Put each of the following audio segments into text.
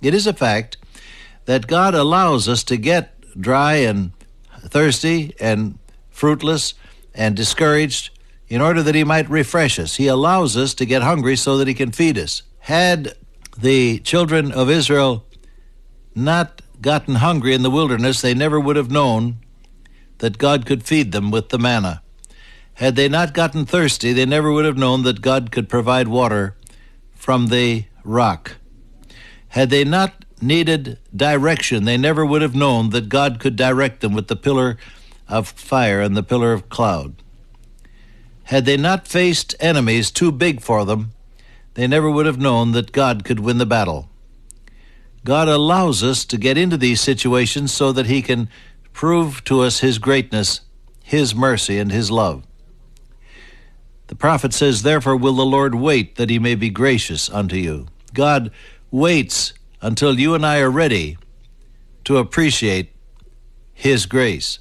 It is a fact that God allows us to get dry and thirsty and fruitless and discouraged in order that he might refresh us. He allows us to get hungry so that he can feed us. Had the children of Israel not gotten hungry in the wilderness, they never would have known that God could feed them with the manna. Had they not gotten thirsty, they never would have known that God could provide water from the rock. Had they not needed direction, they never would have known that God could direct them with the pillar of fire and the pillar of cloud. Had they not faced enemies too big for them, they never would have known that God could win the battle. God allows us to get into these situations so that he can prove to us his greatness, his mercy, and his love. The prophet says, "Therefore will the Lord wait, that he may be gracious unto you." God waits until you and I are ready to appreciate his grace.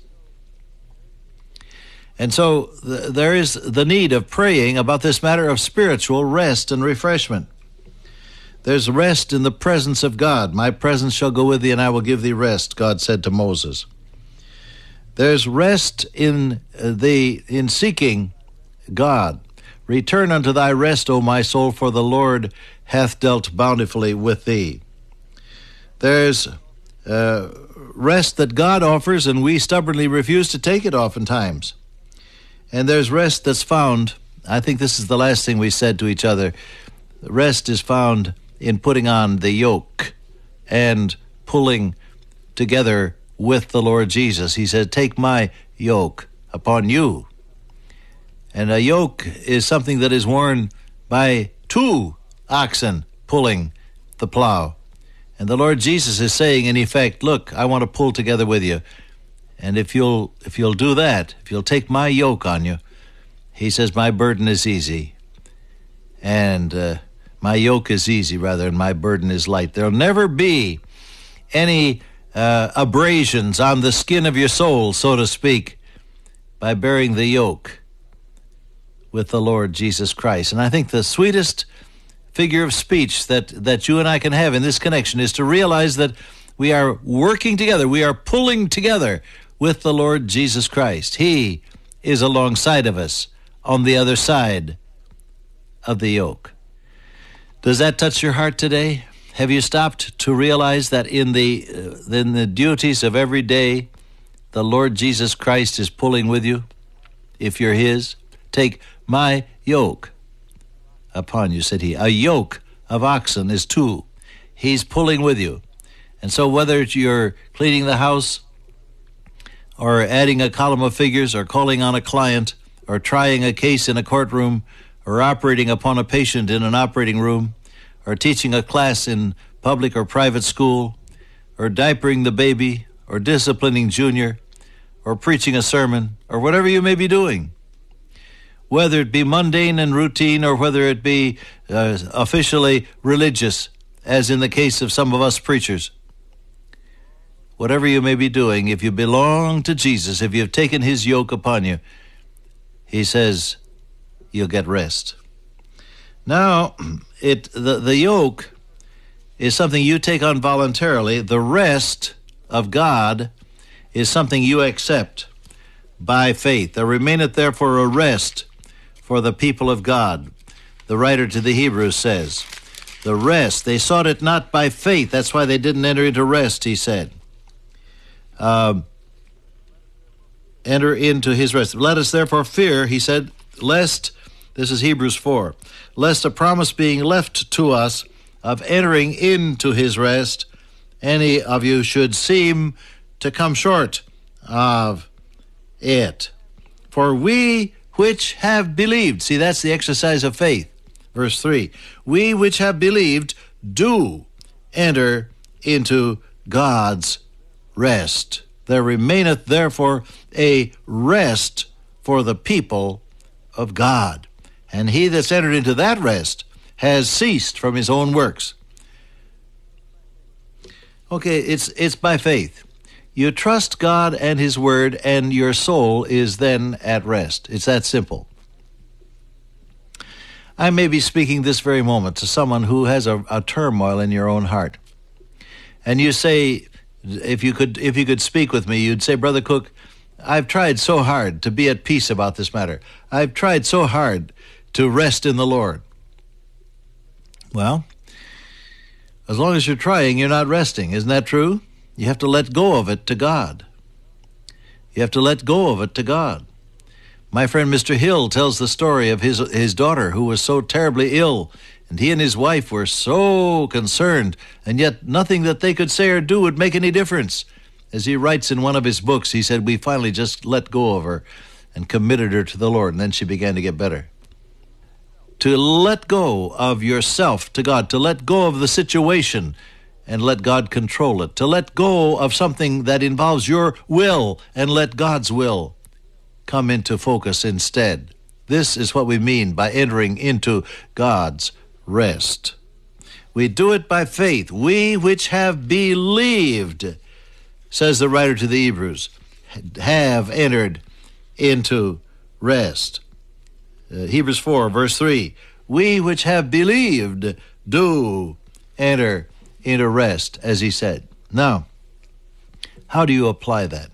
And so there is the need of praying about this matter of spiritual rest and refreshment. There's rest in the presence of God. "My presence shall go with thee, and I will give thee rest," God said to Moses. There's rest in seeking God. "Return unto thy rest, O my soul, for the Lord hath dealt bountifully with thee." There's rest that God offers, and we stubbornly refuse to take it oftentimes. And there's rest that's found, I think this is the last thing we said to each other, rest is found in putting on the yoke and pulling together with the Lord Jesus. He said, "Take my yoke upon you." And a yoke is something that is worn by two oxen pulling the plow. And the Lord Jesus is saying, in effect, look, I want to pull together with you. And if you'll do that, if you'll take my yoke on you, he says, my burden is easy. And my yoke is easy, rather, and my burden is light. There'll never be any abrasions on the skin of your soul, so to speak, by bearing the yoke with the Lord Jesus Christ. And I think the sweetest figure of speech that you and I can have in this connection is to realize that we are working together, we are pulling together with the Lord Jesus Christ. He is alongside of us on the other side of the yoke. Does that touch your heart today? Have you stopped to realize that in the duties of every day, the Lord Jesus Christ is pulling with you? If you're his, take my yoke upon you, said he. A yoke of oxen is two. He's pulling with you. And so whether you're cleaning the house or adding a column of figures or calling on a client or trying a case in a courtroom or operating upon a patient in an operating room or teaching a class in public or private school or diapering the baby or disciplining Junior or preaching a sermon or whatever you may be doing, whether it be mundane and routine or whether it be officially religious, as in the case of some of us preachers. Whatever you may be doing, if you belong to Jesus, if you've taken his yoke upon you, he says you'll get rest. Now, the yoke is something you take on voluntarily. The rest of God is something you accept by faith. There remaineth therefore a rest for the people of God. The writer to the Hebrews says, the rest, they sought it not by faith. That's why they didn't enter into rest, he said. Enter into his rest. Let us therefore fear, he said, lest, this is Hebrews 4, lest a promise being left to us of entering into his rest, any of you should seem to come short of it. For we which have believed, see, that's the exercise of faith. Verse 3, we which have believed do enter into God's rest. There remaineth therefore a rest for the people of God. And he that's entered into that rest has ceased from his own works. Okay, it's by faith. You trust God and his word, and your soul is then at rest. It's that simple. I may be speaking this very moment to someone who has a turmoil in your own heart. and you say, if you could speak with me, you'd say, Brother Cook, I've tried so hard to be at peace about this matter. I've tried so hard to rest in the Lord. Well, as long as you're trying, you're not resting. Isn't that true? You have to let go of it to God. You have to let go of it to God. My friend Mr. Hill tells the story of his daughter who was so terribly ill, and he and his wife were so concerned, and yet nothing that they could say or do would make any difference. As he writes in one of his books, he said, we finally just let go of her and committed her to the Lord, and then she began to get better. To let go of yourself to God, to let go of the situation and let God control it, to let go of something that involves your will and let God's will come into focus instead. This is what we mean by entering into God's rest. We do it by faith. We which have believed, says the writer to the Hebrews, have entered into rest. Hebrews 4, verse 3, we which have believed do enter into rest, as he said. Now, how do you apply that?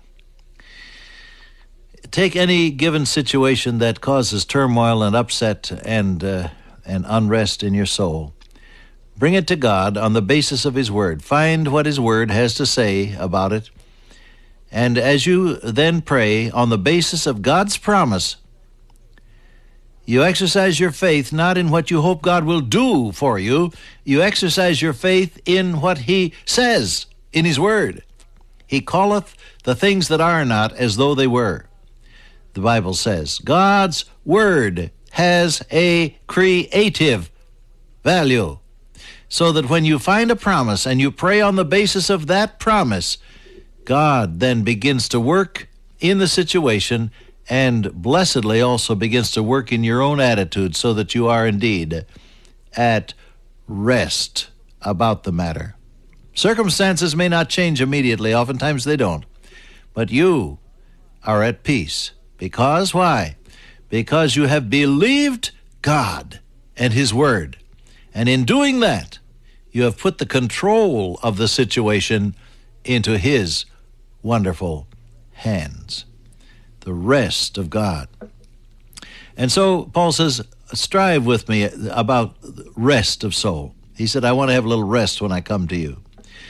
Take any given situation that causes turmoil and upset and unrest in your soul. Bring it to God on the basis of His Word. Find what His Word has to say about it. And as you then pray on the basis of God's promise, you exercise your faith not in what you hope God will do for you. You exercise your faith in what He says in His Word. He calleth the things that are not as though they were. The Bible says God's Word has a creative value, so that when you find a promise and you pray on the basis of that promise, God then begins to work in the situation and blessedly also begins to work in your own attitude so that you are indeed at rest about the matter. Circumstances may not change immediately. Oftentimes they don't. But you are at peace. Because why? Because you have believed God and His Word. And in doing that, you have put the control of the situation into His wonderful hands. The rest of God. And so Paul says, strive with me about rest of soul. He said, I want to have a little rest when I come to you.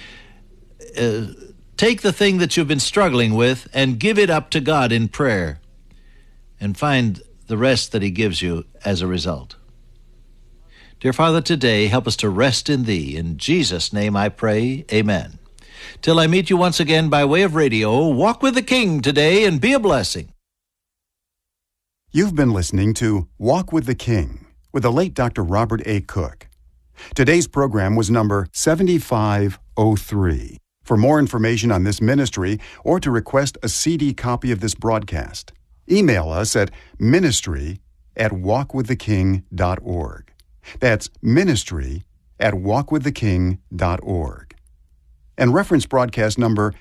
Take the thing that you've been struggling with and give it up to God in prayer and find the rest that He gives you as a result. Dear Father, today help us to rest in Thee. In Jesus' name I pray, amen. Till I meet you once again by way of radio, walk with the King today and be a blessing. You've been listening to Walk with the King with the late Dr. Robert A. Cook. Today's program was number 7503. For more information on this ministry or to request a CD copy of this broadcast, email us at ministry@walkwiththeking.org. That's ministry@walkwiththeking.org. And reference broadcast number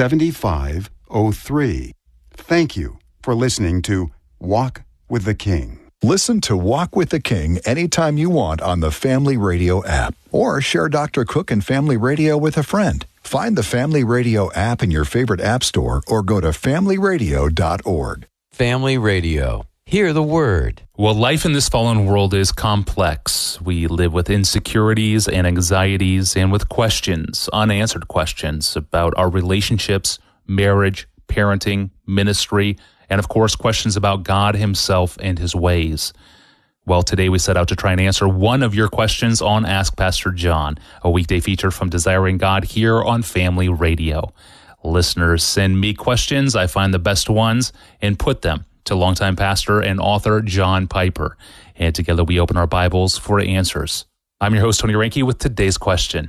7503. Thank you for listening to Walk with the King. Listen to Walk with the King anytime you want on the Family Radio app, or share Dr. Cook and Family Radio with a friend. Find the Family Radio app in your favorite app store or go to familyradio.org. Family Radio. Hear the Word. Well, life in this fallen world is complex. We live with insecurities and anxieties and with questions, unanswered questions about our relationships, marriage, parenting, ministry, and of course, questions about God Himself and His ways. Well, today we set out to try and answer one of your questions on Ask Pastor John, a weekday feature from Desiring God here on Family Radio. Listeners send me questions. I find the best ones and put them to longtime pastor and author John Piper. And together we open our Bibles for answers. I'm your host, Tony Reinke, with today's question.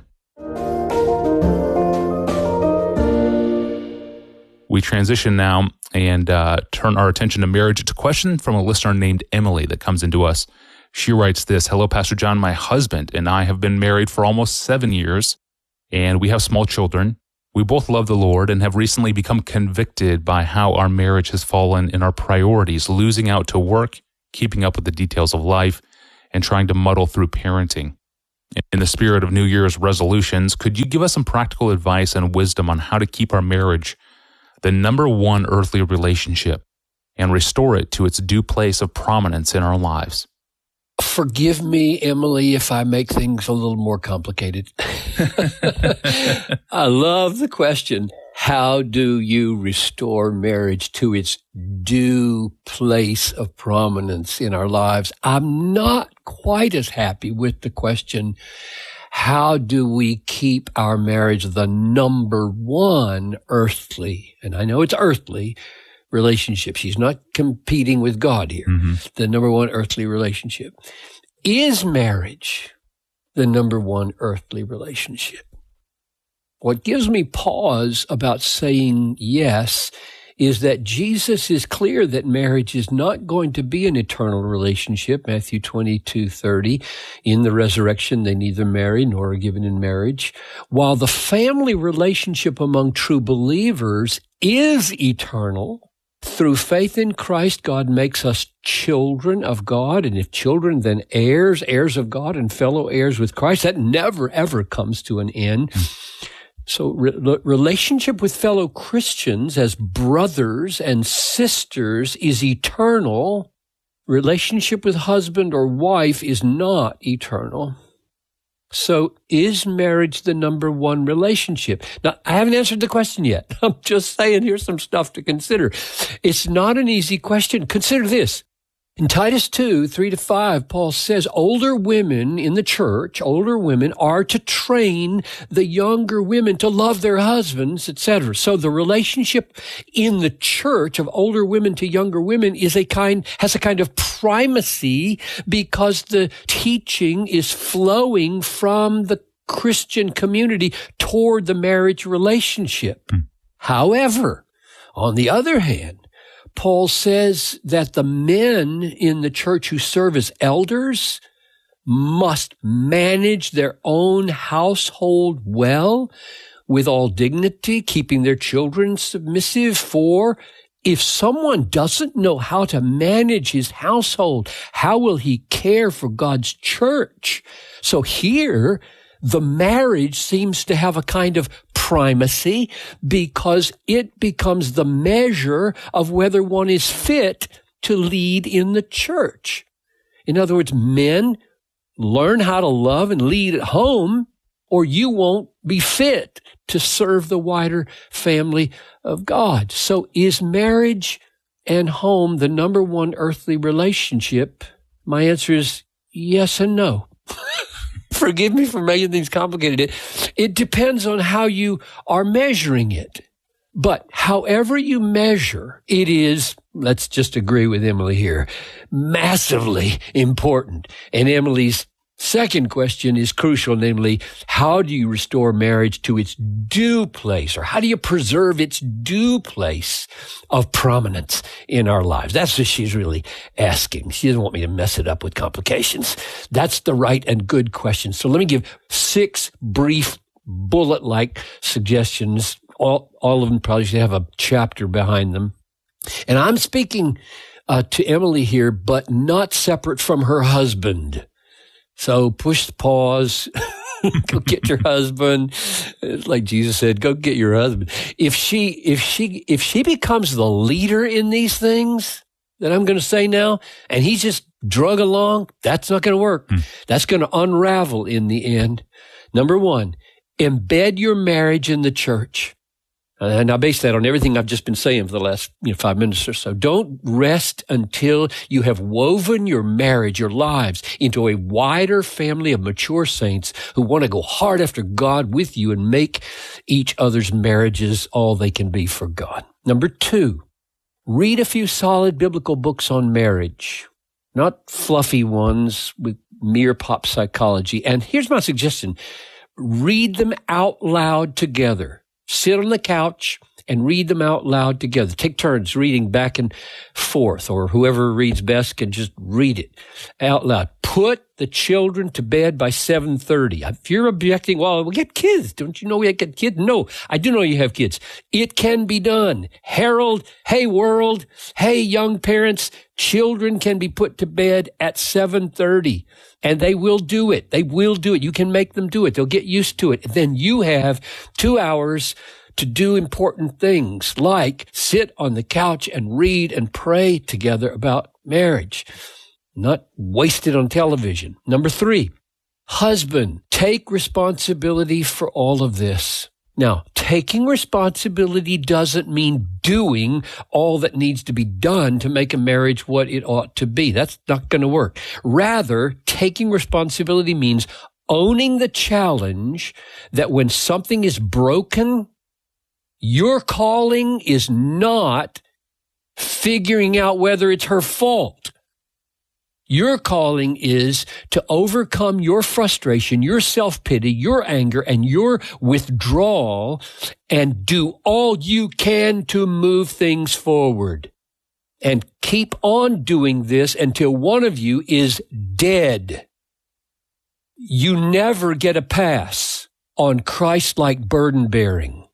We transition now and turn our attention to marriage. It's a question from a listener named Emily that comes into us. She writes this: Hello, Pastor John. My husband and I have been married for almost 7 years, and we have small children. We both love the Lord and have recently become convicted by how our marriage has fallen in our priorities, losing out to work, keeping up with the details of life, and trying to muddle through parenting. In the spirit of New Year's resolutions, could you give us some practical advice and wisdom on how to keep our marriage the number one earthly relationship and restore it to its due place of prominence in our lives? Forgive me, Emily, if I make things a little more complicated. I love the question. How do you restore marriage to its due place of prominence in our lives? I'm not quite as happy with the question, how do we keep our marriage the number one earthly, and I know it's earthly, relationship. She's not competing with God here. The number one earthly relationship. Is marriage the number one earthly relationship? What gives me pause about saying yes is that Jesus is clear that marriage is not going to be an eternal relationship. Matthew 22:30, in the resurrection, they neither marry nor are given in marriage. While the family relationship among true believers is eternal, through faith in Christ, God makes us children of God. And if children, then heirs, heirs of God and fellow heirs with Christ. That never, ever comes to an end. So relationship with fellow Christians as brothers and sisters is eternal. Relationship with husband or wife is not eternal. So is marriage the number one relationship? Now, I haven't answered the question yet. I'm just saying here's some stuff to consider. It's not an easy question. Consider this. In Titus 2:3-5, Paul says older women in the church, older women are to train the younger women to love their husbands, etc. So the relationship in the church of older women to younger women has a kind of primacy because the teaching is flowing from the Christian community toward the marriage relationship. However, on the other hand, Paul says that the men in the church who serve as elders must manage their own household well with all dignity, keeping their children submissive. For if someone doesn't know how to manage his household, how will he care for God's church? So here, the marriage seems to have a kind of primacy because it becomes the measure of whether one is fit to lead in the church. In other words, men, learn how to love and lead at home, or you won't be fit to serve the wider family of God. So is marriage and home the number one earthly relationship? My answer is yes and no. Forgive me for making things complicated. It depends on how you are measuring it. But however you measure, it is, let's just agree with Emily here, massively important. And Emily's second question is crucial, namely, how do you restore marriage to its due place, or how do you preserve its due place of prominence in our lives? That's what she's really asking. She doesn't want me to mess it up with complications. That's the right and good question. So let me give 6 brief bullet-like suggestions. All of them probably should have a chapter behind them. And I'm speaking to Emily here, but not separate from her husband. So push the pause, go get your husband. It's like Jesus said, go get your husband. If she becomes the leader in these things that I'm going to say now, and he's just drug along, that's not going to work. That's going to unravel in the end. Number 1, embed your marriage in the church. And I base that on everything I've just been saying for the last 5 minutes or so. Don't rest until you have woven your marriage, your lives, into a wider family of mature saints who want to go hard after God with you and make each other's marriages all they can be for God. Number 2, read a few solid biblical books on marriage, not fluffy ones with mere pop psychology. And here's my suggestion. Read them out loud together. Sit on the couch and read them out loud together. Take turns reading back and forth, or whoever reads best can just read it out loud. Put the children to bed by 7:30. If you're objecting, well, we get kids. Don't you know we get kids? No, I do know you have kids. It can be done. Harold, hey world, hey young parents, children can be put to bed at 7:30. And they will do it. They will do it. You can make them do it. They'll get used to it. Then you have 2 hours to do important things like sit on the couch and read and pray together about marriage, not waste it on television. Number 3, husband, take responsibility for all of this. Now, taking responsibility doesn't mean doing all that needs to be done to make a marriage what it ought to be. That's not going to work. Rather, taking responsibility means owning the challenge that when something is broken, your calling is not figuring out whether it's her fault. Your calling is to overcome your frustration, your self-pity, your anger, and your withdrawal, and do all you can to move things forward. And keep on doing this until one of you is dead. You never get a pass on Christ-like burden bearing.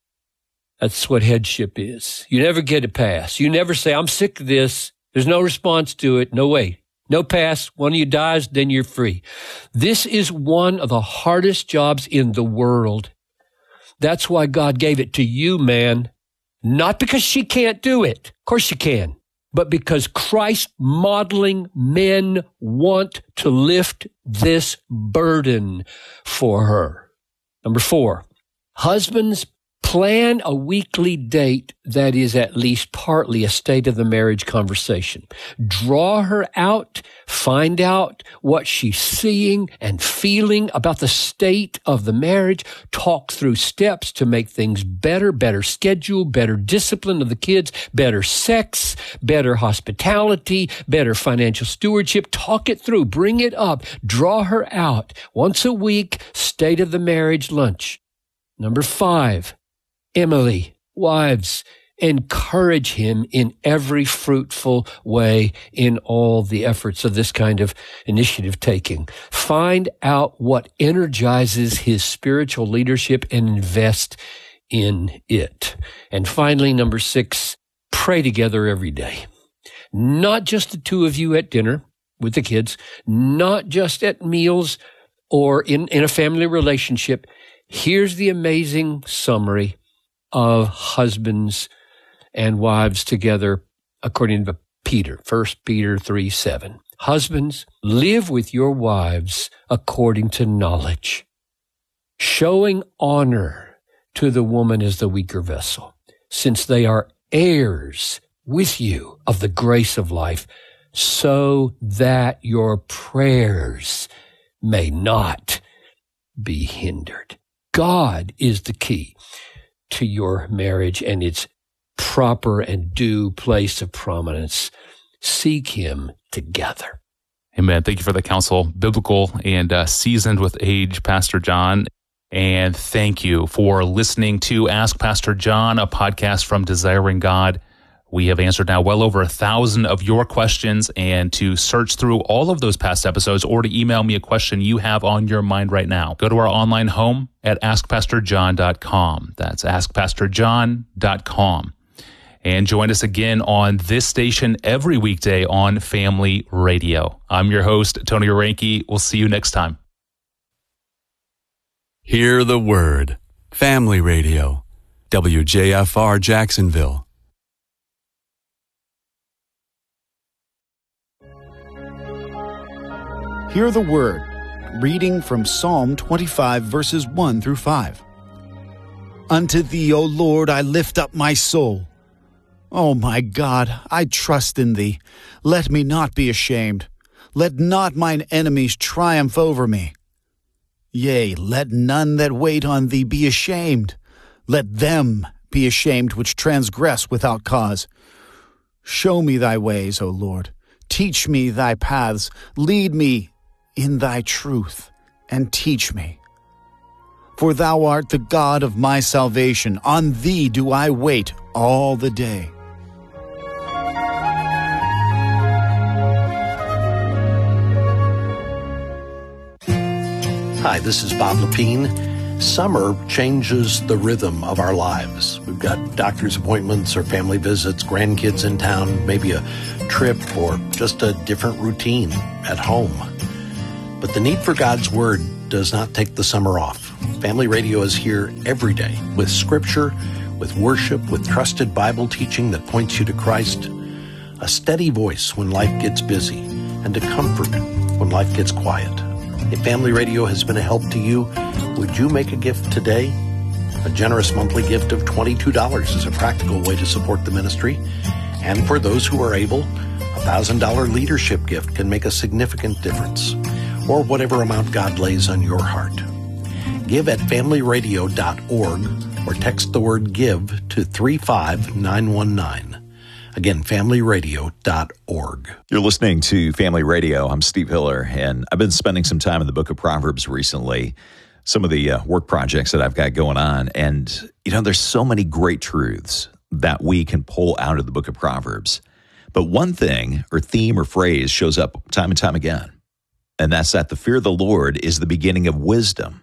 That's what headship is. You never get a pass. You never say, I'm sick of this. There's no response to it. No way. No pass. One of you dies, then you're free. This is one of the hardest jobs in the world. That's why God gave it to you, man. Not because she can't do it. Of course she can. But because Christ modeling men want to lift this burden for her. Number 4, husbands, plan a weekly date that is at least partly a state of the marriage conversation. Draw her out, find out what she's seeing and feeling about the state of the marriage, talk through steps to make things better, better schedule, better discipline of the kids, better sex, better hospitality, better financial stewardship. Talk it through, bring it up, draw her out. Once a week, state of the marriage lunch. Number 5, Emily, wives, encourage him in every fruitful way in all the efforts of this kind of initiative taking. Find out what energizes his spiritual leadership and invest in it. And finally, number 6, pray together every day. Not just the two of you at dinner with the kids, not just at meals or in a family relationship. Here's the amazing summary of husbands and wives together according to Peter, 1 Peter 3:7. Husbands, live with your wives according to knowledge, showing honor to the woman as the weaker vessel, since they are heirs with you of the grace of life, so that your prayers may not be hindered. God is the key to your marriage and its proper and due place of prominence. Seek him together. Amen. Thank you for the counsel, biblical and seasoned with age, Pastor John. And thank you for listening to Ask Pastor John, a podcast from Desiring God. We have answered now well over 1,000 of your questions, and to search through all of those past episodes or to email me a question you have on your mind right now, go to our online home at askpastorjohn.com. That's askpastorjohn.com. And join us again on this station every weekday on Family Radio. I'm your host, Tony Oranke. We'll see you next time. Hear the Word. Family Radio. WJFR Jacksonville. Hear the Word, reading from Psalm 25, verses 1 through 5. Unto thee, O Lord, I lift up my soul. O my God, I trust in thee. Let me not be ashamed. Let not mine enemies triumph over me. Yea, let none that wait on thee be ashamed. Let them be ashamed which transgress without cause. Show me thy ways, O Lord. Teach me thy paths. Lead me in thy truth, and teach me. For thou art the God of my salvation. On thee do I wait all the day. Hi, this is Bob Lepine. Summer changes the rhythm of our lives. We've got doctor's appointments or family visits, grandkids in town, maybe a trip or just a different routine at home. But the need for God's Word does not take the summer off. Family Radio is here every day with Scripture, with worship, with trusted Bible teaching that points you to Christ, a steady voice when life gets busy, and a comfort when life gets quiet. If Family Radio has been a help to you, would you make a gift today? A generous monthly gift of $22 is a practical way to support the ministry. And for those who are able, a $1,000 leadership gift can make a significant difference, or whatever amount God lays on your heart. Give at familyradio.org or text the word GIVE to 35919. Again, familyradio.org. You're listening to Family Radio. I'm Steve Hiller, and I've been spending some time in the book of Proverbs recently, some of the work projects that I've got going on. And, there's so many great truths that we can pull out of the book of Proverbs. But one thing or theme or phrase shows up time and time again, and that's that the fear of the Lord is the beginning of wisdom.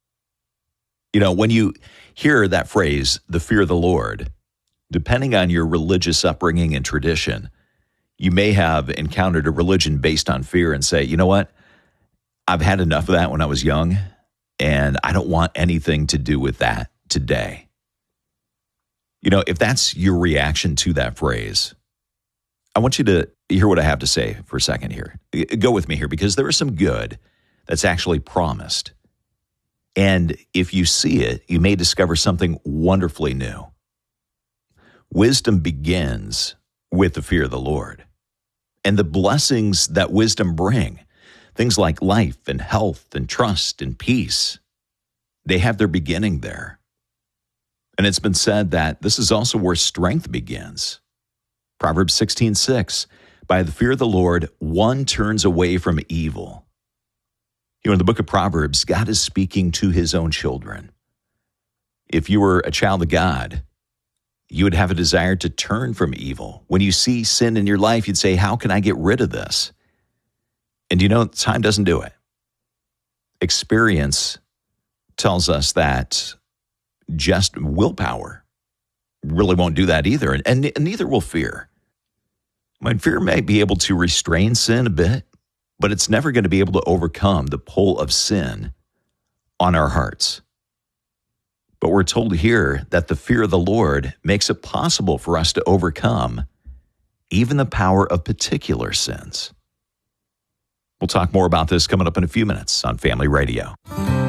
When you hear that phrase, the fear of the Lord, depending on your religious upbringing and tradition, you may have encountered a religion based on fear and say, you know what? I've had enough of that when I was young, and I don't want anything to do with that today. If that's your reaction to that phrase, I want you to hear what I have to say for a second here. Go with me here, because there is some good that's actually promised. And if you see it, you may discover something wonderfully new. Wisdom begins with the fear of the Lord. And the blessings that wisdom bring, things like life and health and trust and peace, they have their beginning there. And it's been said that this is also where strength begins. Proverbs 16:6, by the fear of the Lord, one turns away from evil. In the book of Proverbs, God is speaking to his own children. If you were a child of God, you would have a desire to turn from evil. When you see sin in your life, you'd say, how can I get rid of this? And time doesn't do it. Experience tells us that just willpower really won't do that either, and neither will fear. Fear may be able to restrain sin a bit, but it's never going to be able to overcome the pull of sin on our hearts. But we're told here that the fear of the Lord makes it possible for us to overcome even the power of particular sins. We'll talk more about this coming up in a few minutes on Family Radio.